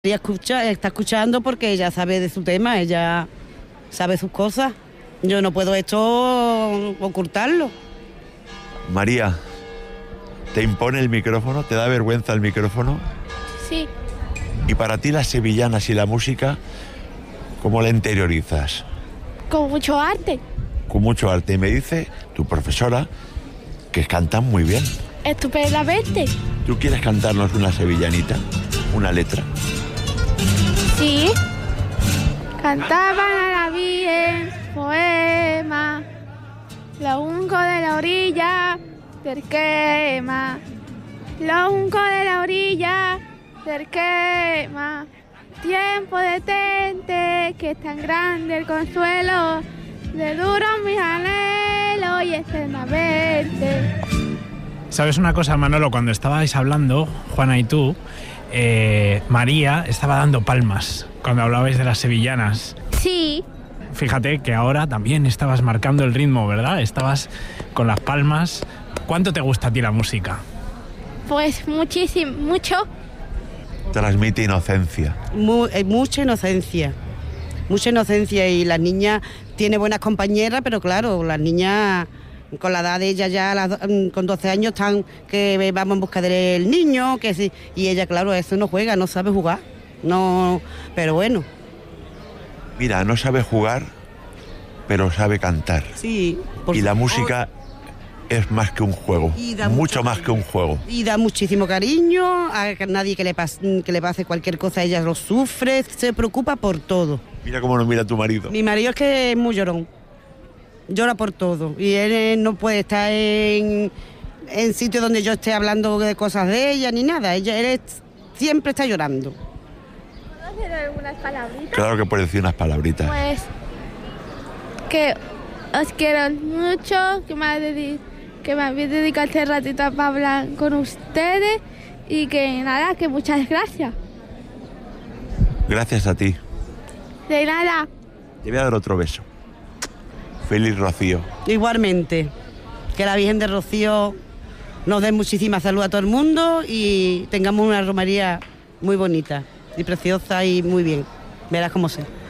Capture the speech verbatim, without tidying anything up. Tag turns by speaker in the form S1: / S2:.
S1: Ella escucha, está escuchando porque ella sabe de su tema, ella sabe sus cosas. Yo no puedo esto ocultarlo.
S2: María, ¿te impone el micrófono? ¿Te da vergüenza el micrófono?
S3: Sí.
S2: Y para ti las sevillanas y la música, ¿cómo la interiorizas?
S3: Con mucho arte.
S2: Con mucho arte. Y me dice tu profesora que cantan muy bien.
S3: Estupendamente.
S2: ¿Tú quieres cantarnos una sevillanita? ¿Una letra?
S3: Sí. Cantaban a la Virgen poema, lo unco de la orilla del quema, lo unco de la orilla del quema. Tiempo detente, que es tan grande el consuelo, de duro mis anhelos y eternamente.
S4: ¿Sabes una cosa, Manolo? Cuando estabais hablando, Juana y tú, eh, María estaba dando palmas cuando hablabais de las sevillanas.
S3: Sí.
S4: Fíjate que ahora también estabas marcando el ritmo, ¿verdad? Estabas con las palmas. ¿Cuánto te gusta a ti la música?
S3: Pues muchísimo, mucho.
S2: Transmite inocencia.
S1: Mu- eh, mucha inocencia, mucha inocencia y las niñas tiene buenas compañeras, pero claro, las niñas con la edad de ella ya, las, con doce años están que vamos en busca del niño, que sí, y ella claro, eso no juega, no sabe jugar, no, pero bueno.
S2: Mira, no sabe jugar, pero sabe cantar.
S1: Sí. Por
S2: Y la
S1: favor.
S2: música es más que un juego,
S1: Y da
S2: mucho
S1: mucho
S2: más que un juego.
S1: Y da muchísimo cariño, a nadie que le, pase, que le pase cualquier cosa, ella lo sufre, se preocupa por todo.
S2: Mira cómo nos mira tu marido.
S1: Mi marido es que es muy llorón, llora por todo, y él eh, no puede estar en, en sitios donde yo esté hablando de cosas de ella ni nada, ella él es- siempre está llorando.
S3: ¿Puedo hacer algunas palabritas?
S2: Claro que puede decir unas palabritas.
S3: Pues que os quiero mucho, que me, dedi- que me habéis dedicado este ratito para hablar con ustedes y que nada, que muchas gracias.
S2: Gracias a ti.
S3: De nada.
S2: Te voy a dar otro beso. Feliz Rocío.
S1: Igualmente, que la Virgen de Rocío nos dé muchísima salud a todo el mundo y tengamos una romería muy bonita y preciosa y muy bien, verás cómo sea.